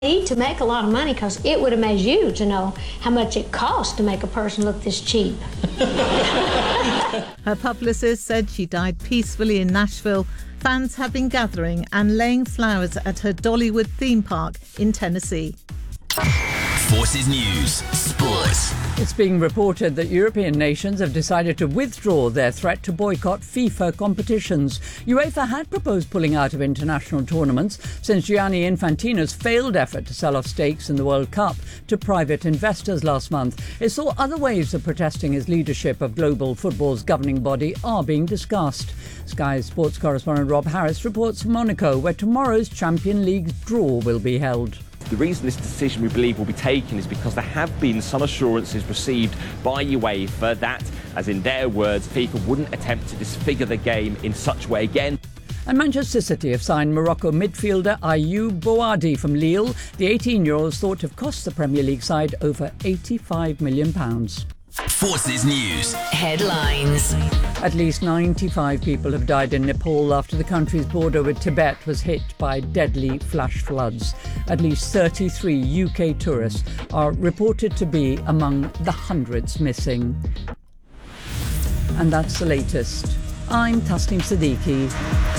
to make a lot of money, because it would amaze you to know how much it costs to make a person look this cheap. Her publicist said she died peacefully in Nashville. Fans have been gathering and laying flowers at her Dollywood theme park in Tennessee. Forces News Sports. It's being reported that European nations have decided to withdraw their threat to boycott FIFA competitions. UEFA had proposed pulling out of international tournaments since Gianni Infantino's failed effort to sell off stakes in the World Cup to private investors last month. It saw other ways of protesting his leadership of global football's governing body are being discussed. Sky Sports correspondent Rob Harris reports from Monaco, where tomorrow's Champions League draw will be held. The reason this decision, we believe, will be taken is because there have been some assurances received by UEFA that, as in their words, FIFA wouldn't attempt to disfigure the game in such way again. And Manchester City have signed Morocco midfielder Ayoub Bouadi from Lille. The 18-year-old is thought to have cost the Premier League side over £85 million. Forces News Headlines. At least 95 people have died in Nepal after the country's border with Tibet was hit by deadly flash floods. At least 33 UK tourists are reported to be among the hundreds missing. And that's the latest. I'm Tasneem Siddiqui.